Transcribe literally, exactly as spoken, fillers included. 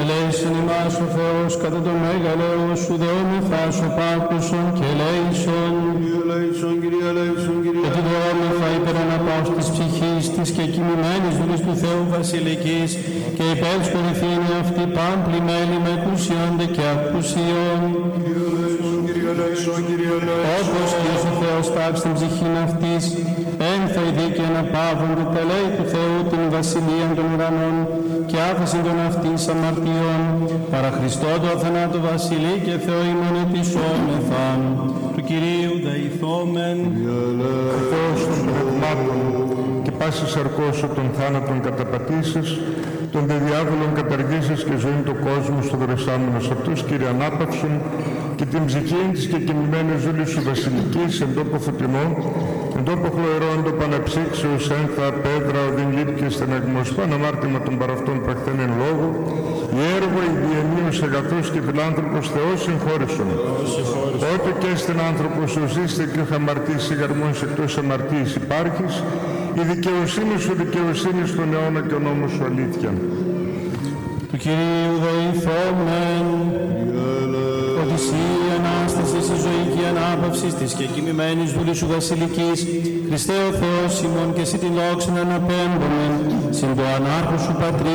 Ελέησον ημάς ο Θεός κατά το μέγαλο σου δεόμεθα σου πάκουσον και ελέησον. Κύριε ελέησον, Κύριε ελέησον, Κύριε Και τη δεόμεθα υπέρ αναπαύσου της ψυχής της και κοιμημένης δούλης του Θεού Βασιλικής και υπέρ της κορυφήνη αυτή πάμπλη μέλη με εκουσιόνται και ακουσιών. Κύριε ελέησον, Κύριε ελέησον, Κύριε ελέησον. Όπως Κύριος ο Θεός τάξει την ψυχήν αυτής, ένθω η δίκη αναπαύονται τα λέει του Θεού την βασιλεία των ουρανών και άφησιν των αυτής αμαρτιών. Παρά Χριστό το θανάτου βασιλεί και Θεό ημών ετισόμεθα. Του Κυρίου δεηθόμεν. Ο Θεός των πνευμάτων και πάσης αρκώσου των θάνατων καταπατήσεις, των δε διάβολων καταργήσεις και ζωή του κόσμου στο δρεσάμενος αυτούς, Κύριε ανάπαυσον και την ψυχή της και κοιμημένη ζούλη σου βασιλικής εν τόπο φωτεινό, εν τόπο χλωερό, εν τόπο αναψύξεως, ένθα, πέδρα, οδύν λύπκες, στεναγμός, παναμάρτημα των παραυτών πρακτέν εν λόγω, η έργο, η διενίους αγαθός και φιλάνθρωπος Θεός συγχώρεσον. Ότε και στην άνθρωπος ο ζήστε και ο αμαρτής σιγαρμός εκτός αμαρτής υπάρχεις, η δικαιοσύνη σου δικαιοσύνη στον αιώνα και ο νόμος σου αλήθεια. Του Κυρίου δεηθόμεν. Ότι εσύ η Ανάσταση, η ζωή και η ανάπαυση της και κοιμημένης δούλης σου βασιλικής, Χριστέ ο Θεός ημών και εσύ την δόξα να αναπέμπομεν, συν το ανάρχο σου Πατρί